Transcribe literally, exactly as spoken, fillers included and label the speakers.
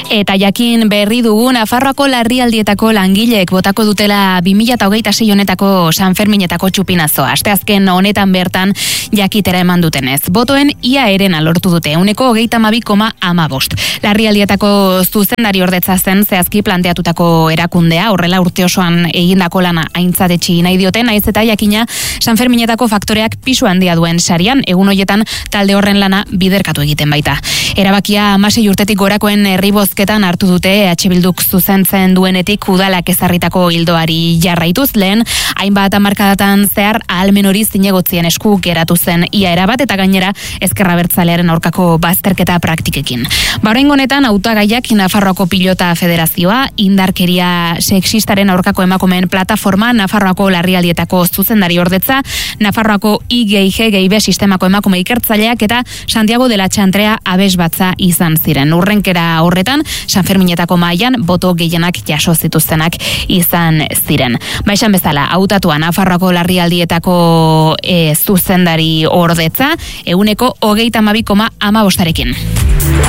Speaker 1: Eta jakin berri dugu Nafarroako larrialdietako langileek botako dutela bi mila hogeita sei honetako San Ferminetako txupinazoa. Asteazken honetan bertan jakitera eman dutenez. Botoen ia erena lortu dute, ehuneko hogeita hamabi koma hamabost. Larrialdietako zuzendari ordetza zen zehazki planteatutako erakundea, horrela urte osoan egindako lana aintzatetsi nahi dioten, naiz eta jakina San Ferminetako faktoreak pisu handia duen sarian, egun hoietan talde horren lana biderkatu egiten baita. Erabakia hamasei urtetik gorakoen herri bozketan hartu dute E H Bilduk zuzentzen duenetik udalak ezarritako hildoari jarraituz, lehen hainbat hamarkadatan zehar ahalmen hori zinegotzien esku geratu zen ia erabat eta gainera ezker abertzalearen aurkako bazterketa praktikekin. Ba, oraingo honetan hautagaiak Nafarroako Pilota Federazioa, indarkeria sexistaren aurkako emakumeen plataforma, Nafarroako larrialdietako zuzendari ordetza, Nafarroako I G I G G I B sistemako emakume ikertzaileak eta Santiago de la Txantrea abesbatza izan ziren. Urrenkera horretan, San Ferminetako mailan boto gehienak jaso zituztenak izan ziren. Ba, esan bezala, hautatua Nafarroako larrialdietako e, zuzendari ordetza, ehuneko hogeita hamabi koma hamabostarekin.